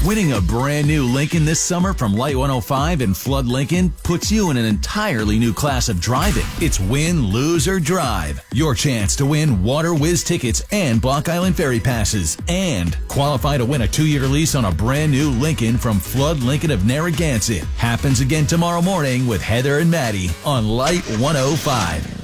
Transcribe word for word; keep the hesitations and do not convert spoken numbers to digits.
Winning a brand new Lincoln this summer from Light one oh five and Flood Lincoln puts you in an entirely new class of driving. It's win, lose, or drive. Your chance to win Water Whiz tickets and Block Island Ferry passes. And qualify to win a two-year lease on a brand new Lincoln from Flood Lincoln of Narragansett. Happens again tomorrow morning with Heather and Maddie on Light one oh five.